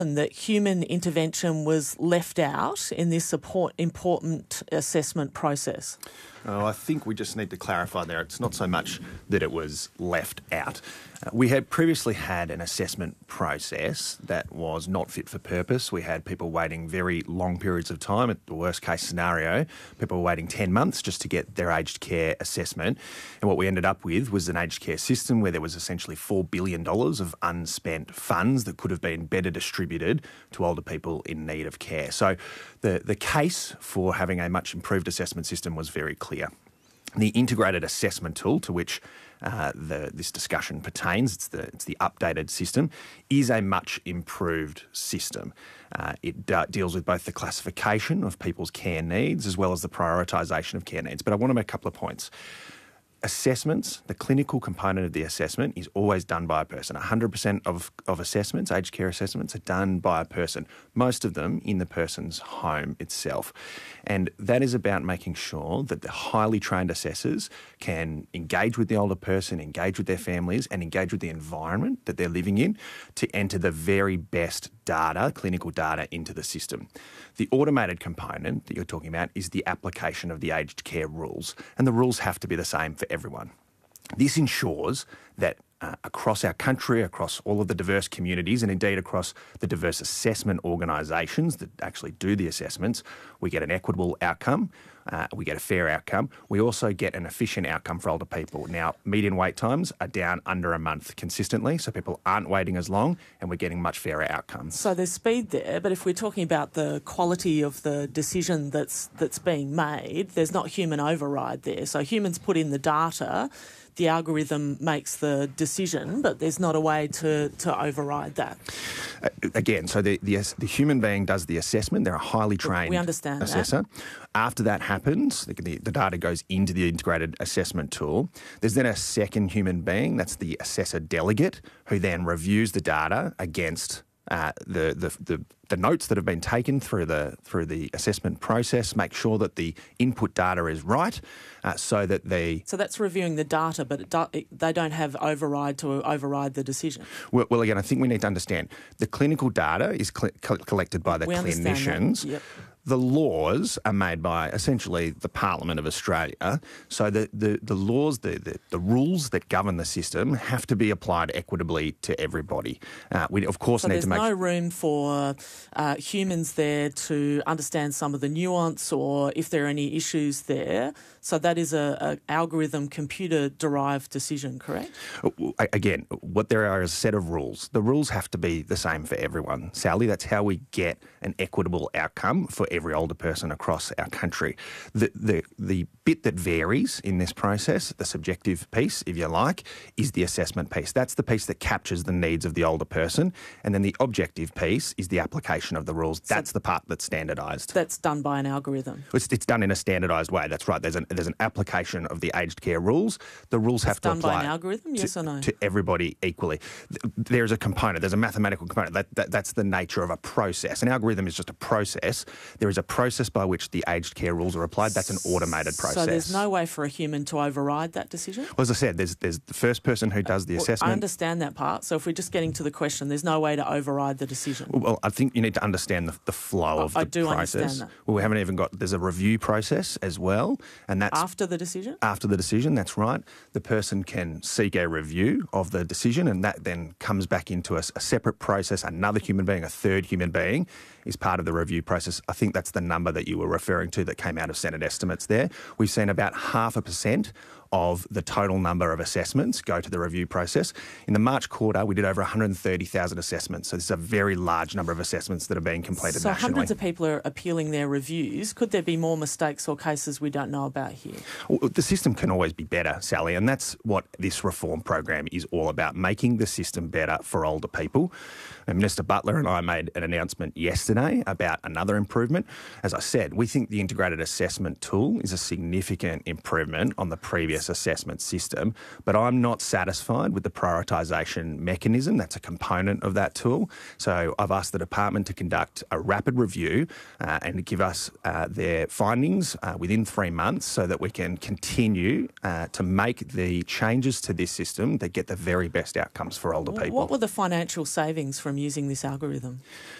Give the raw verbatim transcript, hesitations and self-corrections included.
and that human intervention was left out in this support, important assessment process? Oh, I think we just need to clarify there. It's not so much that it was left out. Uh, we had previously had an assessment process that was not fit for purpose. We had people waiting very long periods of time. At the worst case scenario, people were waiting ten months just to get their aged care assessment. And what we ended up with was an aged care system where there was essentially four billion dollars of unspent funds that could have been better distributed to older people in need of care. So the, the case for having a much improved assessment system was very clear. The integrated assessment tool to which uh, the, this discussion pertains, it's the, it's the updated system, is a much improved system. Uh, it uh, deals with both the classification of people's care needs as well as the prioritisation of care needs. But I want to make a couple of points. Assessments, the clinical component of the assessment is always done by a person. one hundred percent of, of assessments, aged care assessments, are done by a person, most of them in the person's home itself. And that is about making sure that the highly trained assessors can engage with the older person, engage with their families, and engage with the environment that they're living in to enter the very best data, clinical data, into the system. The automated component that you're talking about is the application of the aged care rules, and the rules have to be the same for everyone. This ensures that uh, across our country, across all of the diverse communities, and indeed across the diverse assessment organisations that actually do the assessments, we get an equitable outcome, uh, we get a fair outcome. We also get an efficient outcome for older people. Now, median wait times are down under a month consistently, so people aren't waiting as long, and we're getting much fairer outcomes. So there's speed there, but if we're talking about the quality of the decision that's that's being made, there's not human override there. So humans put in the data, the algorithm makes the decision, but there's not a way to, to override that. Uh, again, so the, the the human being does the assessment. They're a highly trained we understand assessor. That. After that happens, the, the, the data goes into the integrated assessment tool. There's then a second human being, that's the assessor delegate, who then reviews the data against Uh, the, the the the notes that have been taken through the through the assessment process, make sure that the input data is right, uh, so that the so that's reviewing the data, but it do, it, they don't have override to override the decision. Well, well, again, I think we need to understand the clinical data is cl- collected by the we clinicians. Yep. The laws are made by essentially the Parliament of Australia. So the, the, the laws, the, the, the rules that govern the system have to be applied equitably to everybody. Uh, we, of course, so need to make... So there's no room for uh, humans there to understand some of the nuance or if there are any issues there. So that is a, a algorithm, computer-derived decision, correct? Again, what there are is a set of rules. The rules have to be the same for everyone, Sally. That's how we get an equitable outcome for every older person across our country. The, the the bit that varies in this process, the subjective piece, if you like, is the assessment piece. That's the piece that captures the needs of the older person. And then the objective piece is the application of the rules. That's so the part that's standardised. That's done by an algorithm. It's, it's done in a standardised way. That's right. There's an, there's an application of the aged care rules. The rules it's have to apply apply by an algorithm, yes to, or no? to everybody equally. There's a component. There's a mathematical component. That, that, that's the nature of a process. An algorithm is just a process. There is a process by which the aged care rules are applied. That's an automated process. So there's no way for a human to override that decision? Well, as I said, there's there's the first person who does the well, assessment. I understand that part. So if we're just getting to the question, there's no way to override the decision. Well, I think you need to understand the, the flow I, of the I do process. understand that. Well, we haven't even got, there's a review process as well. And that's after the decision? After the decision, that's right. The person can seek a review of the decision, and that then comes back into a, a separate process. Another human being, a third human being, is part of the review process. I think that's the number that you were referring to that came out of Senate estimates there. We've seen about half a percent of the total number of assessments go to the review process. In the March quarter, we did over one hundred thirty thousand assessments. So this is a very large number of assessments that are being completed so nationally. So hundreds of people are appealing their reviews. Could there be more mistakes or cases we don't know about here? Well, the system can always be better, Sally, and that's what this reform program is all about, making the system better for older people. And Minister Butler and I made an announcement yesterday about another improvement. As I said, we think the integrated assessment tool is a significant improvement on the previous assessment system, but I'm not satisfied with the prioritisation mechanism. That's a component of that tool. So I've asked the department to conduct a rapid review uh, and to give us uh, their findings uh, within three months so that we can continue uh, to make the changes to this system that get the very best outcomes for older people. What were the financial savings for from using this algorithm?